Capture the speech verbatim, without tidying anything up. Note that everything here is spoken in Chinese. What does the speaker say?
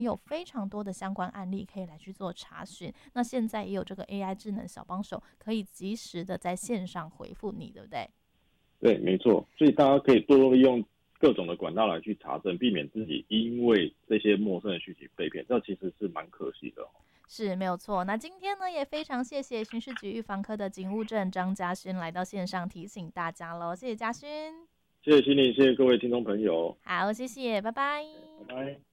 有非常多的相关案例可以来去做查询。那现在也有这个 A I 智能小帮手，可以及时的在线上回复你，对不对？ 对，没错。所以大家可以多多利用各种的管道来去查证，避免自己因为这些陌生的讯息被骗，这其实是蛮可惜的哦。 是没有错。那今天呢，也非常谢谢刑事局预防科的警务证张家勋来到线上提醒大家喽，谢谢家勋。 谢谢心灵，谢谢各位听众朋友， 好，谢谢，拜拜。 拜拜。